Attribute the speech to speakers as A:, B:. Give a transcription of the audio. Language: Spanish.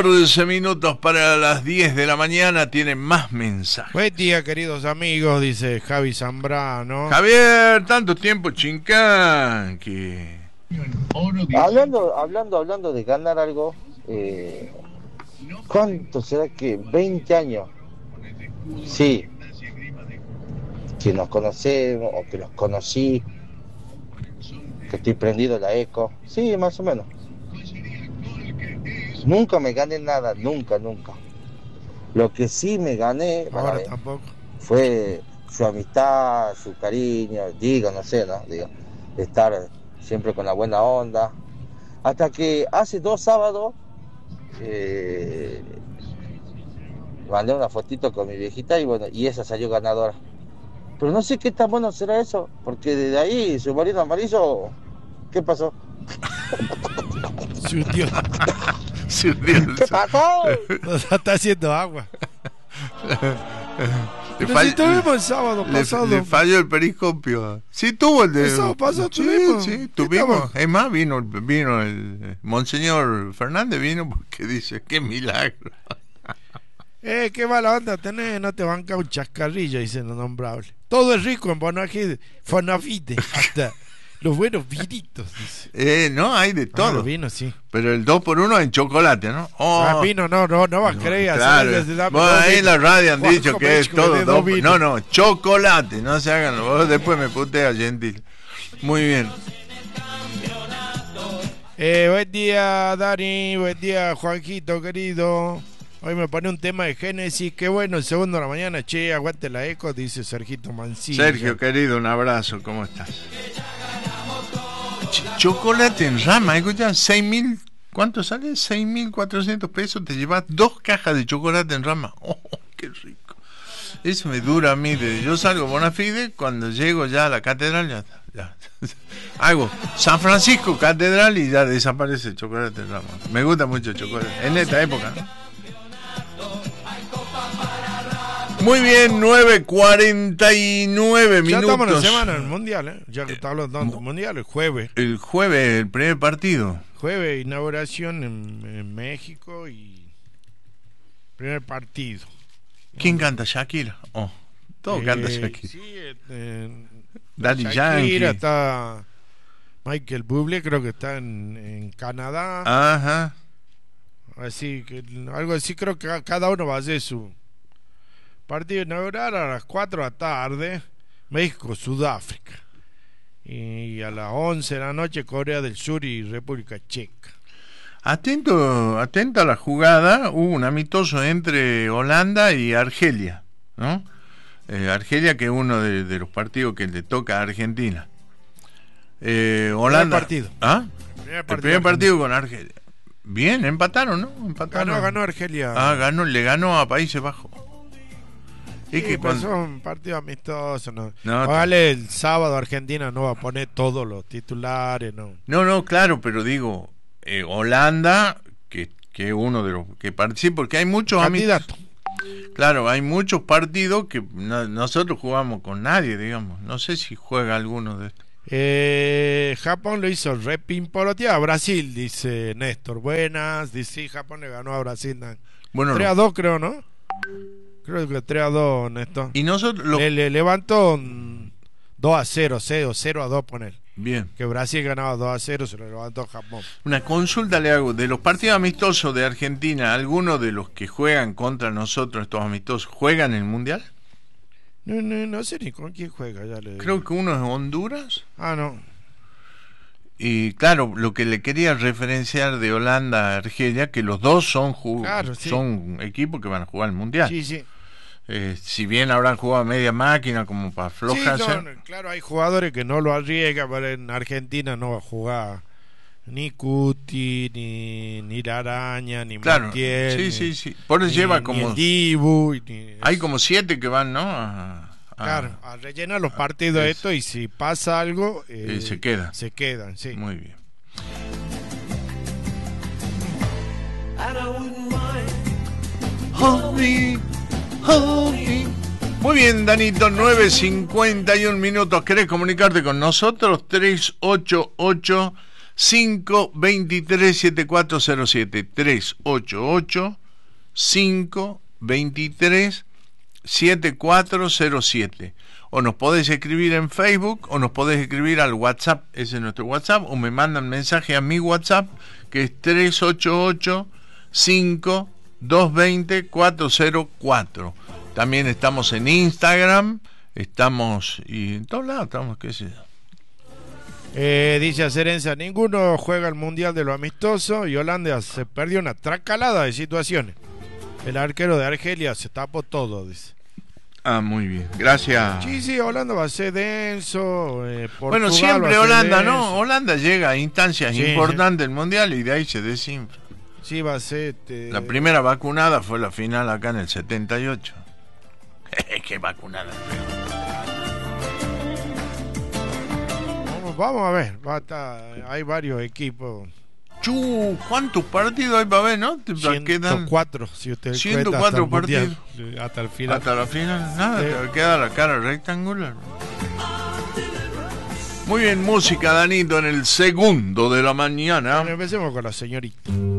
A: 14 minutos para las 10 de la mañana. Tienen más mensajes.
B: Buen día, queridos amigos, dice Javi Zambrano.
A: Javier, tanto tiempo, chincán.
C: Hablando de ganar algo, ¿cuánto será que? 20 años. Sí. Que nos conocemos o que los conocí. Que estoy prendido la eco. Sí, más o menos. Nunca me gané nada, nunca. Lo que sí me gané fue su amistad, su cariño, no sé, estar siempre con la buena onda. Hasta que hace 2 sábados mandé una fotito con mi viejita y esa salió ganadora. Pero no sé qué tan bueno será eso, porque desde ahí, submarino amarillo, ¿qué pasó?
B: Se hundió.
C: ¿Qué pasó?
B: Está haciendo agua. Pero si tuvimos el sábado pasado.
A: Le falló el periscopio. Sí, tuvo el de.
B: El sábado pasado tuvimos.
A: Sí, tuvimos. Es más, vino el Monseñor Fernández, vino porque dice, qué milagro.
B: Qué mala onda tenés, no te banca un chascarrillo, dice lo nombrable. Todo es rico en Bonafide, hasta los buenos vinitos, dice.
A: No, hay de todo.
B: Los vinos, sí.
A: Pero el 2x1 en chocolate, ¿no?
B: Vino no vas a creer.
A: Claro. Ahí en la radio han dicho que es todo no, chocolate, no se hagan. Vos después me putea, gentil. Muy bien.
B: Buen día, Dani, buen día, Juanjito, querido. Hoy me pone un tema de Génesis, qué bueno, el segundo de la mañana, che, aguante la eco, dice Sergito Mancilla.
A: Sergio, querido, un abrazo, ¿cómo estás? Chocolate en rama, escucha, 6.000, ¿cuánto sale? 6.400 pesos, te llevas 2 cajas de chocolate en rama. Oh, qué rico. Eso me dura a mí, yo salgo Bonafide, cuando llego ya a la catedral, ya. Hago San Francisco, catedral y ya desaparece el chocolate en rama. Me gusta mucho el chocolate, en esta época, ¿no? Muy bien, 9:49 minutos.
B: Ya estamos en la semana del mundial, ya que está hablando del mundial, el jueves.
A: El jueves, el primer partido.
B: Jueves, inauguración en México y primer partido.
A: ¿Quién canta? Shakira. Todo canta Shakira.
B: Sí,
A: Daddy
B: Shakira,
A: Yankee.
B: está Michael Bublé, creo que está en Canadá.
A: Ajá.
B: Así que algo así, creo que cada uno va a hacer su partido inaugural a las 4 de la tarde, México, Sudáfrica. Y a las 11 de la noche, Corea del Sur y República Checa.
A: Atenta a la jugada, hubo un amistoso entre Holanda y Argelia, ¿no? Argelia, que es uno de los partidos que le toca a Argentina. Holanda.
B: Primer partido.
A: ¿Ah? El primer partido con Argelia. Bien, empataron, ¿no?
B: Ganó Argelia.
A: Le ganó a Países Bajos.
B: Sí, que son partidos amistosos, ¿no? Vale, el sábado Argentina no va a poner todos los titulares, ¿no?
A: No, claro, pero digo, Holanda, que es uno de los que participa, porque hay muchos
B: candidatos.
A: Claro, hay muchos partidos que nosotros jugamos con nadie, digamos. No sé si juega alguno de estos.
B: Japón lo hizo repimpolotear a Brasil, dice Néstor. Buenas, dice, sí, Japón le ganó a Brasil. Bueno, 3-2 creo, ¿no? Creo que 3-2, Néstor.
A: Y nosotros
B: le levantó 2-0, 0-2 poner.
A: Bien.
B: Que Brasil ganaba 2-0, se lo levantó Japón.
A: Una consulta le hago, de los partidos amistosos de Argentina, ¿alguno de los que juegan contra nosotros estos amistosos juegan el Mundial?
B: No sé ni con quién juega, ya le digo.
A: Creo que uno es Honduras.
B: No.
A: Y claro, lo que le quería referenciar de Holanda a Argelia, que los dos son son equipos que van a jugar el Mundial.
B: Sí.
A: Si bien habrán jugado media máquina como para aflojarse.
B: Claro, hay jugadores que no lo arriesgan, pero en Argentina no va a jugar ni Cuti, ni la Araña, ni Montiel.
A: Sí. Por eso lleva como.
B: Ni el Dibu,
A: hay como 7 que van, ¿no?
B: Claro, a rellenar los partidos esto, y si pasa algo
A: se quedan,
B: sí.
A: Muy bien. Muy bien, Danito, 9:51 minutos. ¿Querés comunicarte con nosotros? 388 523-7407, 388-523-7407. O nos podés escribir en Facebook, o nos podés escribir al WhatsApp, ese es nuestro WhatsApp, o me mandan mensaje a mi WhatsApp, que es 388-5-220-404. También estamos en Instagram, estamos, y en todos lados estamos, qué sé yo.
B: Dice Acerenza, ninguno juega el Mundial de lo amistoso y Holanda se perdió una tracalada de situaciones. El arquero de Argelia se tapó todo, dice.
A: Ah, muy bien, gracias.
B: Sí, Holanda va a ser denso.
A: Bueno, siempre Holanda, ¿no? Holanda llega a instancias importantes del Mundial y de ahí se desinfla.
B: Sí, va a ser...
A: La primera vacunada fue la final acá en el 78. ¡Qué vacunada!
B: Vamos a ver, hay varios equipos.
A: ¿Cuántos partidos hay para ver, no?
B: 104, si usted
A: 104 partidos.
B: Hasta el final.
A: Hasta la final, nada, te queda la cara rectangular. Muy bien, música, Danito, en el segundo de la mañana.
B: Bueno, empecemos con la señorita.